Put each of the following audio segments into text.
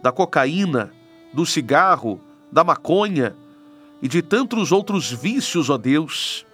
da cocaína, do cigarro, da maconha e de tantos outros vícios, ó Deus.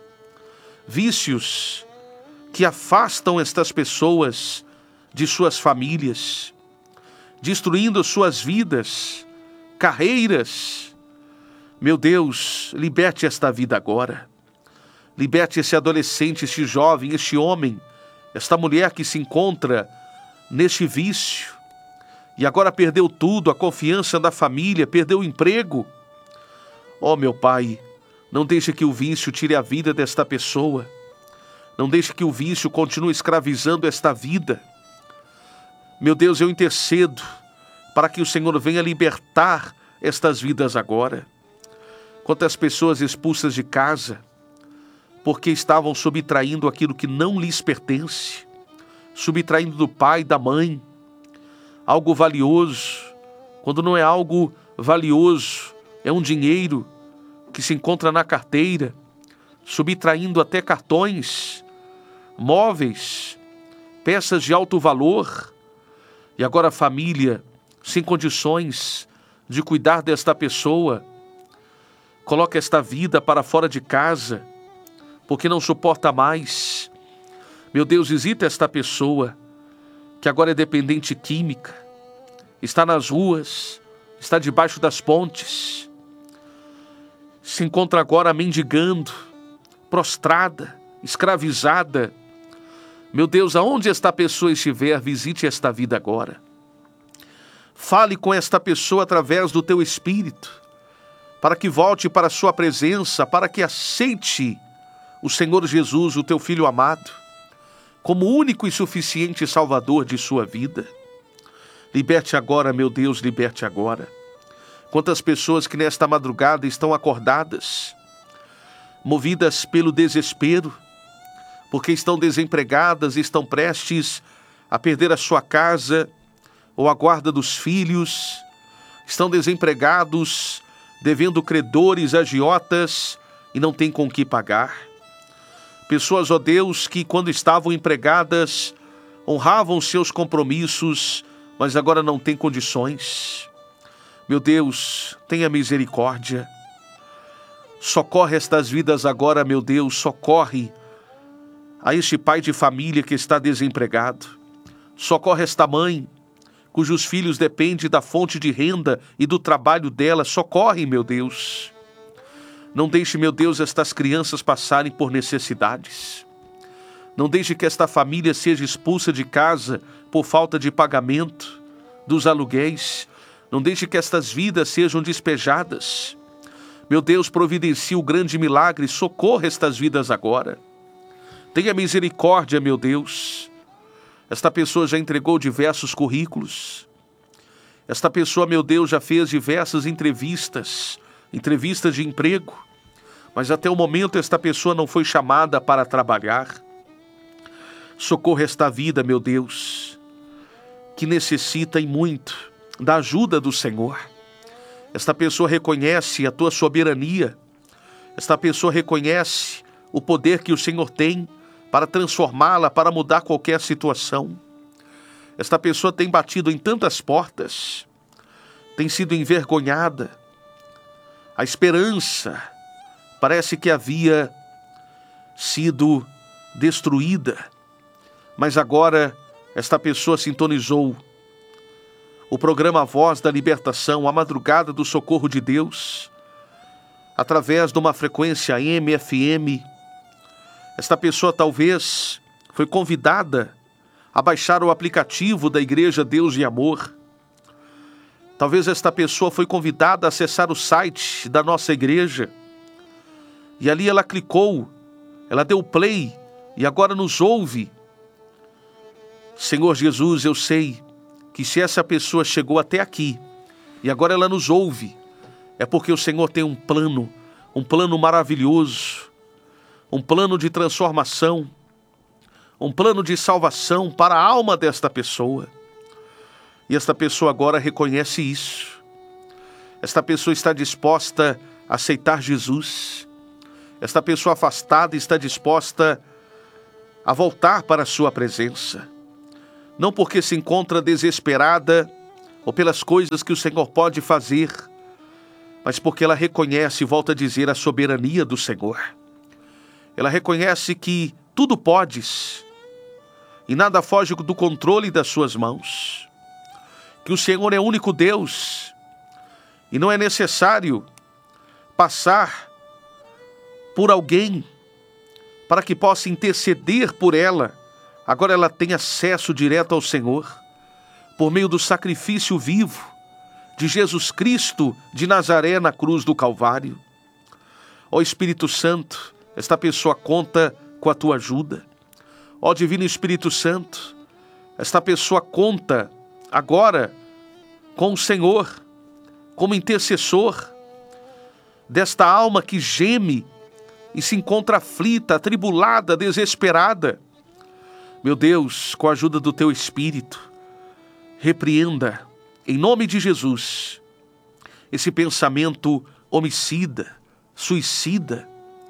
Vícios que afastam estas pessoas de suas famílias, destruindo suas vidas, carreiras. Meu Deus, liberte esta vida agora. Liberte esse adolescente, este jovem, este homem, esta mulher que se encontra neste vício e agora perdeu tudo, a confiança da família, perdeu o emprego. Ó meu Pai, não deixe que o vício tire a vida desta pessoa. Não deixe que o vício continue escravizando esta vida. Meu Deus, eu intercedo para que o Senhor venha libertar estas vidas agora. Quantas pessoas expulsas de casa, porque estavam subtraindo aquilo que não lhes pertence, subtraindo do pai, da mãe, algo valioso, quando não é algo valioso, é um dinheiro que se encontra na carteira, subtraindo até cartões, móveis, peças de alto valor, e agora a família, sem condições de cuidar desta pessoa, coloca esta vida para fora de casa, porque não suporta mais. Meu Deus, visita esta pessoa, que agora é dependente química, está nas ruas, está debaixo das pontes, se encontra agora mendigando, prostrada, escravizada. Meu Deus, aonde esta pessoa estiver, visite esta vida agora. Fale com esta pessoa através do teu Espírito, para que volte para a sua presença, para que aceite o Senhor Jesus, o teu Filho amado, como único e suficiente Salvador de sua vida. Liberte agora, meu Deus, liberte agora. Quantas pessoas que nesta madrugada estão acordadas, movidas pelo desespero, porque estão desempregadas, estão prestes a perder a sua casa ou a guarda dos filhos, estão desempregados, devendo credores, agiotas e não têm com que pagar. Pessoas, ó Deus, que quando estavam empregadas, honravam seus compromissos, mas agora não têm condições. Meu Deus, tenha misericórdia. Socorre estas vidas agora, meu Deus, socorre a este pai de família que está desempregado. Socorre esta mãe, cujos filhos dependem da fonte de renda e do trabalho dela. Socorre, meu Deus. Não deixe, meu Deus, estas crianças passarem por necessidades. Não deixe que esta família seja expulsa de casa por falta de pagamento dos aluguéis. Não deixe que estas vidas sejam despejadas. Meu Deus, providencie o grande milagre, socorra estas vidas agora. Tenha misericórdia, meu Deus. Esta pessoa já entregou diversos currículos. Esta pessoa, meu Deus, já fez diversas entrevistas de emprego. Mas até o momento esta pessoa não foi chamada para trabalhar. Socorra esta vida, meu Deus, que necessita e muito da ajuda do Senhor. Esta pessoa reconhece a tua soberania. Esta pessoa reconhece o poder que o Senhor tem para transformá-la, para mudar qualquer situação. Esta pessoa tem batido em tantas portas, tem sido envergonhada. A esperança parece que havia sido destruída, mas agora esta pessoa sintonizou o programa Voz da Libertação, a madrugada do socorro de Deus, através de uma frequência AM, FM. Esta pessoa talvez foi convidada a baixar o aplicativo da Igreja Deus e Amor. Talvez esta pessoa foi convidada a acessar o site da nossa igreja. E ali ela clicou, ela deu play e agora nos ouve. Senhor Jesus, eu sei que se essa pessoa chegou até aqui e agora ela nos ouve, é porque o Senhor tem um plano maravilhoso, um plano de transformação, um plano de salvação para a alma desta pessoa. E esta pessoa agora reconhece isso. Esta pessoa está disposta a aceitar Jesus. Esta pessoa afastada está disposta a voltar para a sua presença. Não porque se encontra desesperada ou pelas coisas que o Senhor pode fazer, mas porque ela reconhece, volta a dizer, a soberania do Senhor. Ela reconhece que tudo podes e nada foge do controle das suas mãos. Que o Senhor é o único Deus e não é necessário passar por alguém para que possa interceder por ela. Agora ela tem acesso direto ao Senhor por meio do sacrifício vivo de Jesus Cristo de Nazaré na cruz do Calvário. Ó Espírito Santo, esta pessoa conta com a tua ajuda. Ó Divino Espírito Santo, esta pessoa conta agora com o Senhor como intercessor desta alma que geme e se encontra aflita, atribulada, desesperada. Meu Deus, com a ajuda do teu Espírito, repreenda, em nome de Jesus, esse pensamento homicida, suicida,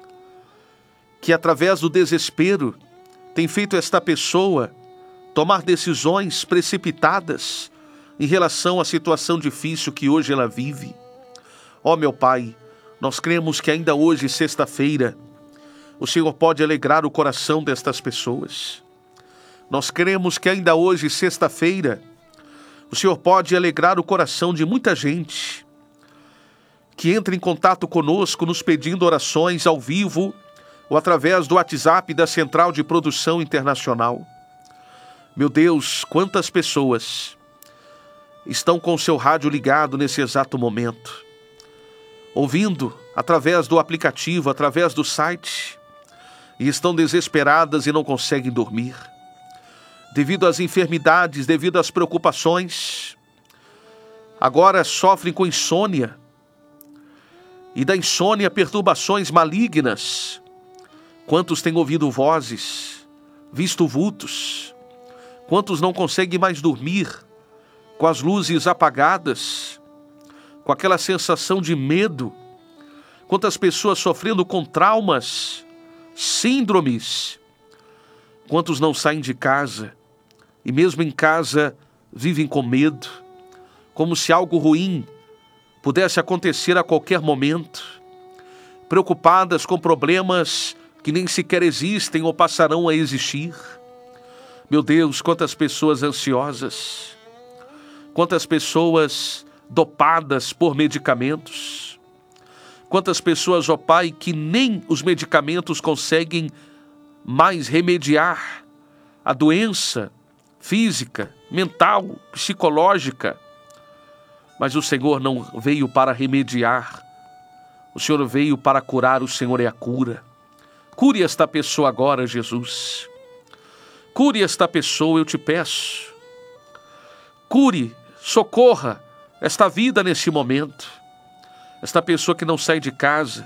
que através do desespero tem feito esta pessoa tomar decisões precipitadas em relação à situação difícil que hoje ela vive. Ó meu Pai, nós cremos que ainda hoje, sexta-feira, o Senhor pode alegrar o coração destas pessoas. Nós cremos que ainda hoje, sexta-feira, o Senhor pode alegrar o coração de muita gente que entra em contato conosco nos pedindo orações ao vivo ou através do WhatsApp da Central de Produção Internacional. Meu Deus, quantas pessoas estão com o seu rádio ligado nesse exato momento, ouvindo através do aplicativo, através do site, e estão desesperadas e não conseguem dormir. Devido às enfermidades, devido às preocupações, agora sofrem com insônia, e da insônia perturbações malignas. Quantos têm ouvido vozes, visto vultos? Quantos não conseguem mais dormir com as luzes apagadas, com aquela sensação de medo? Quantas pessoas sofrendo com traumas, síndromes? Quantos não saem de casa e mesmo em casa vivem com medo, como se algo ruim pudesse acontecer a qualquer momento, preocupadas com problemas que nem sequer existem ou passarão a existir? Meu Deus, quantas pessoas ansiosas, quantas pessoas dopadas por medicamentos, quantas pessoas, ó Pai, que nem os medicamentos conseguem mais remediar a doença física, mental, psicológica. Mas o Senhor não veio para remediar, o Senhor veio para curar, o Senhor é a cura. Cure esta pessoa agora, Jesus. Cure esta pessoa, eu te peço. Cure, socorra esta vida nesse momento. Esta pessoa que não sai de casa,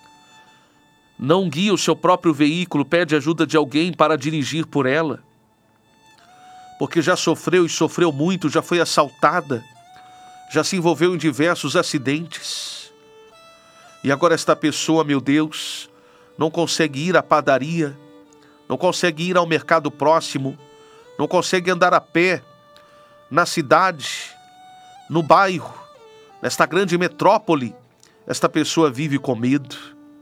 não guia o seu próprio veículo, pede ajuda de alguém para dirigir por ela, porque já sofreu e sofreu muito, já foi assaltada, já se envolveu em diversos acidentes. E agora esta pessoa, meu Deus, não consegue ir à padaria, não consegue ir ao mercado próximo, não consegue andar a pé na cidade, no bairro, nesta grande metrópole. Esta pessoa vive com medo.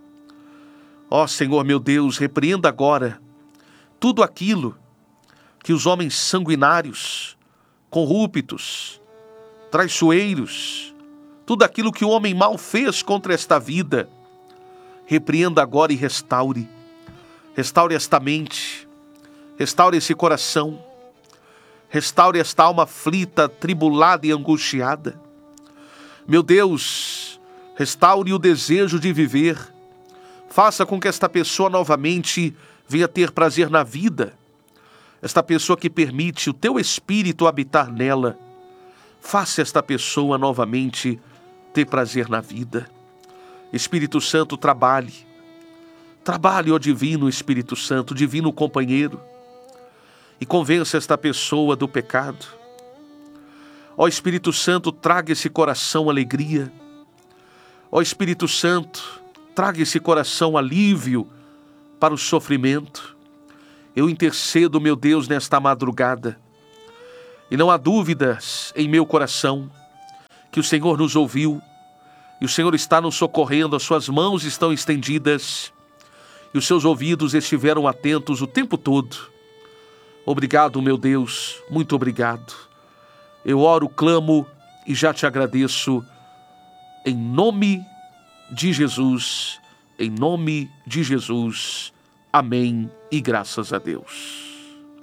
Ó Senhor, meu Deus, repreenda agora tudo aquilo que os homens sanguinários, corruptos, traiçoeiros, tudo aquilo que o homem mal fez contra esta vida, repreenda agora e restaure. Restaure esta mente, restaure esse coração, restaure esta alma aflita, tribulada e angustiada. Meu Deus, restaure o desejo de viver. Faça com que esta pessoa novamente venha ter prazer na vida. Esta pessoa que permite o teu Espírito habitar nela. Faça esta pessoa novamente ter prazer na vida. Espírito Santo, trabalhe. Trabalhe, ó Divino Espírito Santo, Divino Companheiro, e convença esta pessoa do pecado. Ó Espírito Santo, traga esse coração alegria. Ó Espírito Santo, traga esse coração alívio para o sofrimento. Eu intercedo, meu Deus, nesta madrugada. E não há dúvidas em meu coração que o Senhor nos ouviu e o Senhor está nos socorrendo, as suas mãos estão estendidas e os seus ouvidos estiveram atentos o tempo todo. Obrigado, meu Deus, muito obrigado. Eu oro, clamo e já te agradeço em nome de Jesus, em nome de Jesus. Amém e graças a Deus.